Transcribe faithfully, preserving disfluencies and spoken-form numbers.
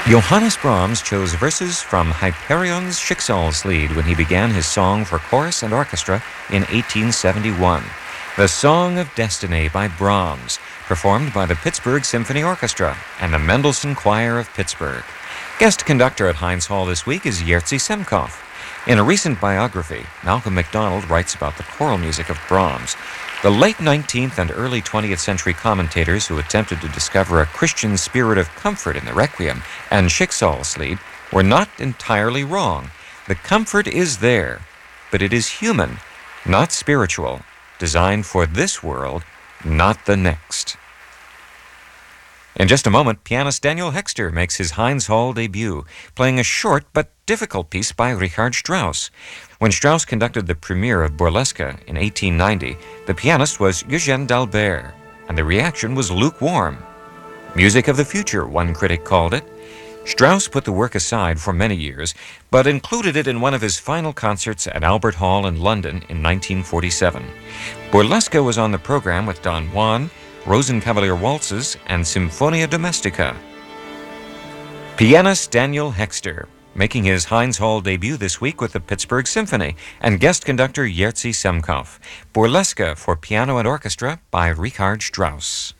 Johannes Brahms chose verses from Hyperion's Schicksalslied when he began his song for chorus and orchestra in eighteen seventy-one. The Song of Destiny by Brahms, performed by the Pittsburgh Symphony Orchestra and the Mendelssohn Choir of Pittsburgh. Guest conductor at Heinz Hall this week is Jerzy Semkov. In a recent biography, Malcolm MacDonald writes about the choral music of Brahms. The late nineteenth and early twentieth century commentators who attempted to discover a Christian spirit of comfort in the Requiem and Schicksalslied were not entirely wrong. The comfort is there, but it is human, not spiritual, designed for this world, not the next. In just a moment, pianist Daniel Hexter makes his Heinz Hall debut, playing a short but difficult piece by Richard Strauss. When Strauss conducted the premiere of Burlesque in eighteen ninety, the pianist was Eugène d'Albert, and the reaction was lukewarm. Music of the future, one critic called it. Strauss put the work aside for many years, but included it in one of his final concerts at Albert Hall in London in nineteen forty-seven. Burlesque was on the program with Don Juan, Rosenkavalier Waltzes, and Symphonia Domestica. Pianist Daniel Hexter, making his Heinz Hall debut this week with the Pittsburgh Symphony, and guest conductor Jerzy Semkov. Burlesque for piano and orchestra by Richard Strauss.